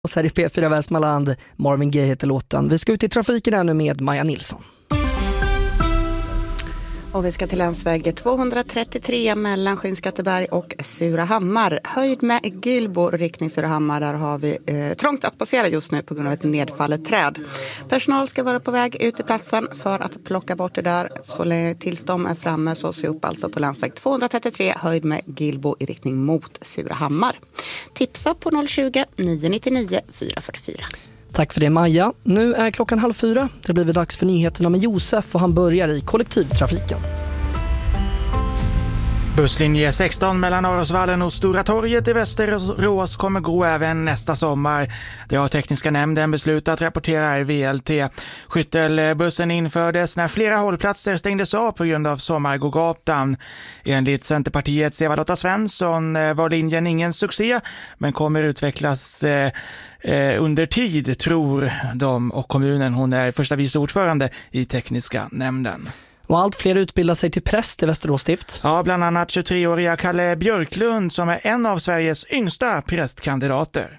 Och så här i P4 Västmanland, Marvin Gaye heter låten. Vi ska ut i trafiken här nu med Maja Nilsson. Och vi ska till länsväg 233 mellan Skinnskatteberg och Surahammar. Höjd med Gilbo, riktning Surahammar. Där har vi trångt att passera just nu på grund av ett nedfallet träd. Personal ska vara på väg ut till platsen för att plocka bort det där. Så tills de är framme så se upp alltså på länsväg 233 höjd med Gilbo i riktning mot Surahammar. Tipsa på 020-999 444. Tack för det Maja. Nu är klockan 3:30. Det blir dags för nyheterna med Josef och han börjar i kollektivtrafiken. Busslinje 16 mellan Arosvallen och Stora torget i Västerås kommer gå även nästa sommar. Det har tekniska nämnden beslutat, rapporterar VLT. Skyttelbussen infördes när flera hållplatser stängdes av på grund av Sommargågatan. Enligt Centerpartiets Eva-Lotta Svensson var linjen ingen succé men kommer utvecklas under tid, tror de och kommunen. Hon är första vice ordförande i tekniska nämnden. Och allt fler utbildar sig till präst i Västerås stift. Ja, bland annat 23-åriga Kalle Björklund som är en av Sveriges yngsta prästkandidater.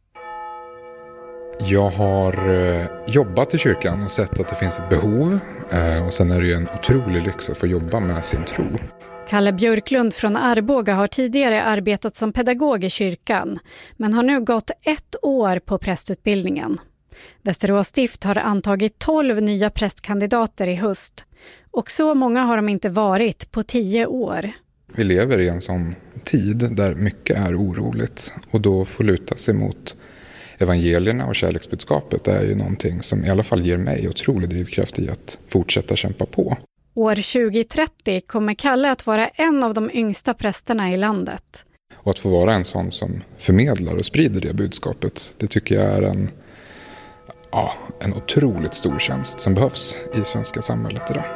Jag har jobbat i kyrkan och sett att det finns ett behov. Och sen är det ju en otrolig lyx att få jobba med sin tro. Kalle Björklund från Arboga har tidigare arbetat som pedagog i kyrkan men har nu gått 1 år på prästutbildningen. Västerås stift har antagit 12 nya prästkandidater i höst och så många har de inte varit på 10 år. Vi lever i en sån tid där mycket är oroligt och då får luta sig mot evangelierna och kärleksbudskapet är ju någonting som i alla fall ger mig otrolig drivkraft i att fortsätta kämpa på. År 2030 kommer Kalle att vara en av de yngsta prästerna i landet. Och att få vara en sån som förmedlar och sprider det budskapet, det tycker jag är en otroligt stor tjänst som behövs i svenska samhället idag.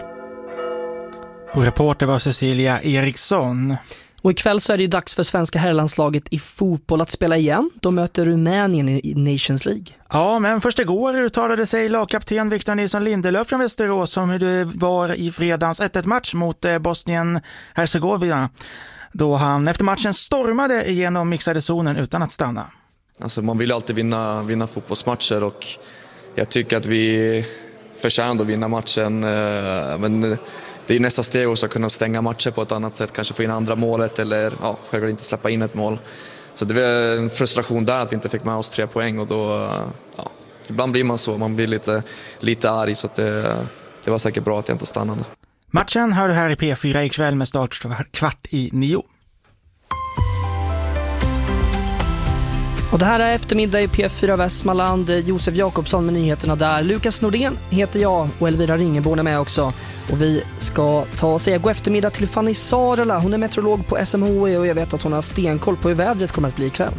Och reporter var Cecilia Eriksson. Och ikväll så är det ju dags för svenska herrlandslaget i fotboll att spela igen. De möter Rumänien i Nations League. Ja, men först igår uttalade sig lagkapten Victor Nilsson Lindelöf från Västerås om hur det var i fredagens 1-1-match mot Bosnien-Herzegovina. Då han efter matchen stormade igenom mixade zonen utan att stanna. Alltså man vill alltid vinna fotbollsmatcher och jag tycker att vi förtjänar att vinna matchen. Men det är nästa steg också att kunna stänga matcher på ett annat sätt. Kanske få in andra målet eller självklart inte släppa in ett mål. Så det var en frustration där att vi inte fick med oss 3 poäng. Och då, ibland blir man så. Man blir lite arg så att det var säkert bra att jag inte stannade. Matchen hör du här i P4 ikväll med start 8:45. Och det här är eftermiddag i P4 Västmanland. Josef Jakobsson med nyheterna där. Lukas Nordén heter jag och Elvira Ringeborn är med också. Och vi ska ta och säga god eftermiddag till Fanny Sarela. Hon är meteorolog på SMHI och jag vet att hon har stenkoll på hur vädret kommer att bli ikväll.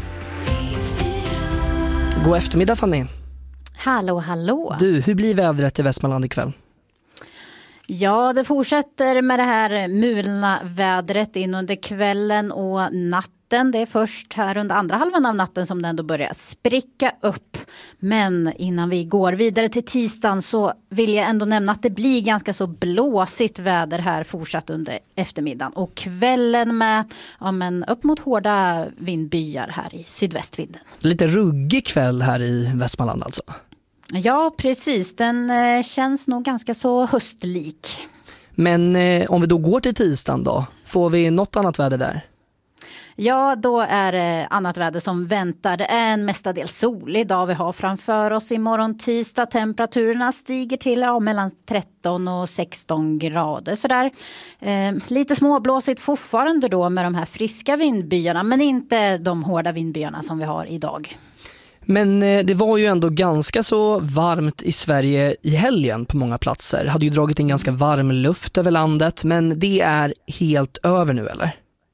God eftermiddag Fanny. Hallå. Du, hur blir vädret i Västmanland ikväll? Ja, det fortsätter med det här mulna vädret in under kvällen och natten. Det är först här under andra halvan av natten som den ändå börjar spricka upp. Men innan vi går vidare till tisdagen så vill jag ändå nämna att det blir ganska så blåsigt väder här fortsatt under eftermiddagen. Och kvällen med upp mot hårda vindbyar här i sydvästvinden. Lite ruggig kväll här i Västmanland alltså. Ja, precis. Den känns nog ganska så höstlik. Men om vi då går till tisdagen då, får vi något annat väder där? Ja, då är det annat väder som väntar. Det är en mestadels solig dag vi har framför oss imorgon tisdag. Temperaturerna stiger till mellan 13 och 16 grader. Sådär. Lite småblåsigt fortfarande då med de här friska vindbyarna, men inte de hårda vindbyarna som vi har idag. Men det var ju ändå ganska så varmt i Sverige i helgen på många platser. Det hade ju dragit en ganska varm luft över landet, men det är helt över nu, eller?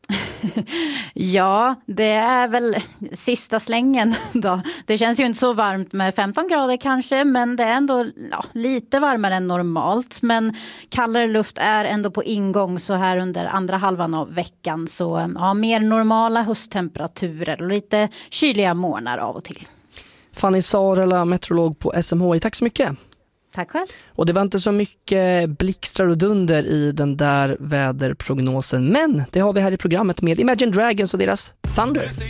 Ja, det är väl sista slängen då. Det känns ju inte så varmt med 15 grader kanske, men det är ändå lite varmare än normalt. Men kallare luft är ändå på ingång så här under andra halvan av veckan. Så mer normala hösttemperaturer och lite kyliga morgnar av och till. Fanny Sarela, meteorolog på SMHI. Tack så mycket. Tack själv. Och det var inte så mycket blixtrar och dunder i den där väderprognosen. Men det har vi här i programmet med Imagine Dragons och deras Thunder.